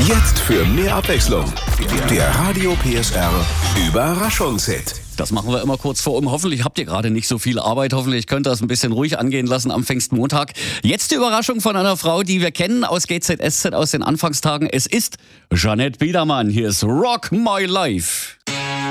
Jetzt für mehr Abwechslung. Der Radio PSR Überraschungshit. Das machen wir immer kurz vor. Hoffentlich habt ihr gerade nicht so viel Arbeit. Hoffentlich könnt ihr das ein bisschen ruhig angehen lassen am Pfingstmontag. Jetzt die Überraschung von einer Frau, die wir kennen aus GZSZ aus den Anfangstagen. Es ist Jeanette Biedermann. Hier ist Rock My Life.